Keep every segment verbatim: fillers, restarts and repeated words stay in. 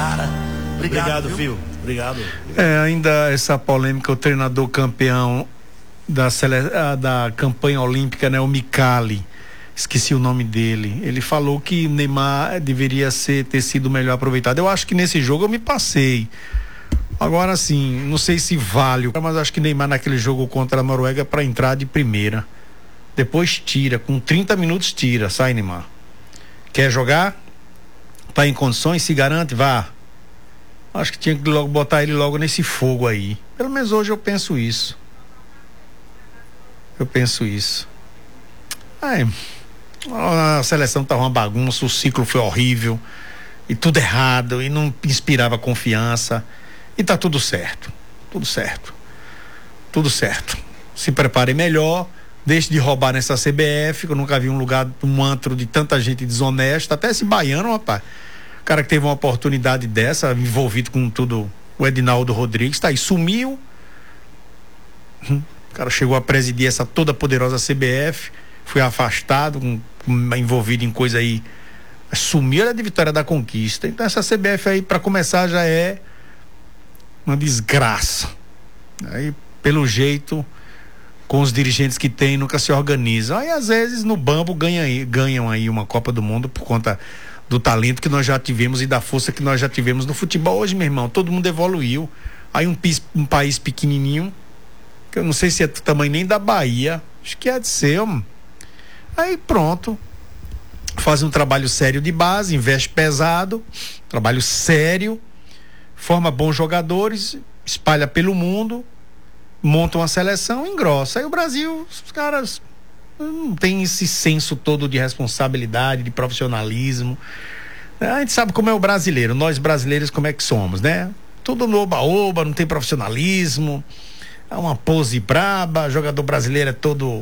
cara. Obrigado, Obrigado, viu? Obrigado. É, ainda essa polêmica, o treinador campeão da, sele... da campanha olímpica, né, o Micali, esqueci o nome dele, ele falou que Neymar deveria ser, ter sido melhor aproveitado. Eu acho que nesse jogo eu me passei. Agora sim, não sei se vale, mas acho que Neymar naquele jogo contra a Noruega para entrar de primeira. Depois tira, com trinta minutos tira, sai Neymar. Quer jogar? Tá em condições, se garante, vá. Acho que tinha que logo botar ele logo nesse fogo aí. Pelo menos hoje eu penso isso. Eu penso isso. Ai, a seleção tá uma bagunça, o ciclo foi horrível e tudo errado e não inspirava confiança. E tá tudo certo, tudo certo, tudo certo. Se prepare melhor, deixe de roubar nessa C B F, que eu nunca vi um lugar, um antro de tanta gente desonesta, até esse baiano, rapaz, o cara que teve uma oportunidade dessa, envolvido com tudo, o Edinaldo Rodrigues, tá aí, sumiu, o cara chegou a presidir essa toda poderosa C B F, foi afastado, com, com, envolvido em coisa aí, sumiu, era de Vitória da Conquista. Então essa C B F aí, para começar, já é uma desgraça. Aí, pelo jeito, com os dirigentes que tem, nunca se organizam. Aí, às vezes, no bambo ganha, ganham aí uma Copa do Mundo por conta do talento que nós já tivemos e da força que nós já tivemos no futebol. Hoje, meu irmão, todo mundo evoluiu. Aí um, um país pequenininho, que eu não sei se é do tamanho nem da Bahia, acho que é de ser, mano. Aí pronto, faz um trabalho sério de base, investe pesado, trabalho sério, forma bons jogadores, espalha pelo mundo, monta uma seleção e engrossa. Aí o Brasil, os caras não tem esse senso todo de responsabilidade, de profissionalismo. A gente sabe como é o brasileiro, nós brasileiros como é que somos, né? Tudo no oba-oba, não tem profissionalismo, é uma pose braba, jogador brasileiro é todo,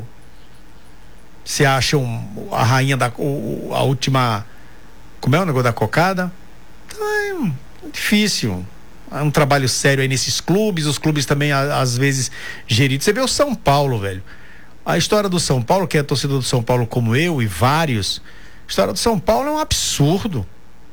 se acha um, a rainha da, o, a última, como é o negócio da cocada? Então é difícil. É um trabalho sério aí nesses clubes, os clubes também a, às vezes geridos. Você vê o São Paulo, velho. A história do São Paulo, que é torcedor do São Paulo como eu e vários, a história do São Paulo é um absurdo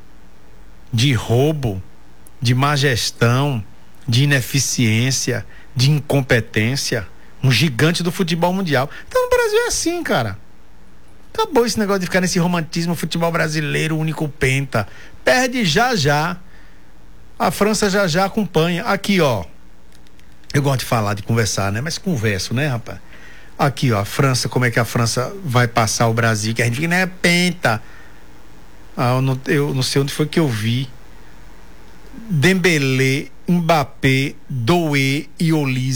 de roubo, de má gestão, de ineficiência, de incompetência, um gigante do futebol mundial. Então no Brasil é assim, cara. Acabou esse negócio de ficar nesse romantismo, futebol brasileiro, único penta. Perde já já. A França já já acompanha. Aqui, ó. Eu gosto de falar, de conversar, né? Mas converso, né, rapaz? Aqui, ó. A França, como é que a França vai passar o Brasil? Que a gente fica, né? Penta. Ah, eu não, eu não sei onde foi que eu vi. Dembélé, Mbappé, Doué e Olise